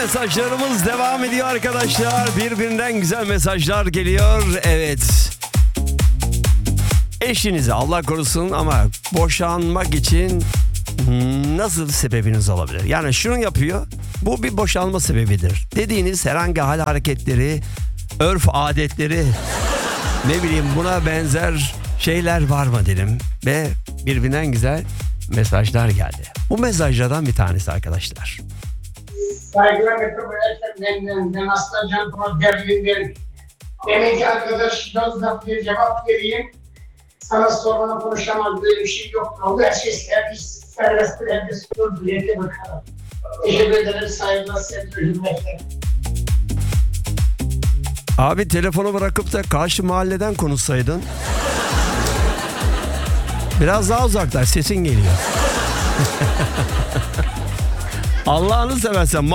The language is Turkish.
Mesajlarımız devam ediyor arkadaşlar. Birbirinden güzel mesajlar geliyor. Evet. Eşinizi Allah korusun ama boşanmak için nasıl sebebiniz olabilir? Yani şunu yapıyor. Bu bir boşanma sebebidir. Dediğiniz herhangi hal hareketleri, örf adetleri, ne bileyim buna benzer şeyler var mı dedim. Ve birbirinden güzel mesajlar geldi. Bu mesajlardan bir tanesi arkadaşlar. Saygılar efendim, ben Aslan Can Polat Berlin'den emekli arkadaş Yozgat bir cevap vereyim. Sana sormadan konuşamaz, böyle bir şey yok. Her şey serbesttir, herkes sürdürüyor bakalım. Teşekkür ederim, saygılar, sevgiler, hürmetler. Abi telefonu bırakıp da karşı mahalleden konuşsaydın. Biraz daha uzaklar, sesin geliyor. Allah'ını seversen